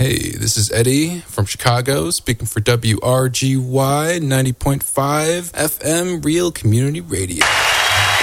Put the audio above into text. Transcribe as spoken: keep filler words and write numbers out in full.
Hey, this is Eddie from Chicago, speaking for W R G Y ninety point five F M Real Community Radio.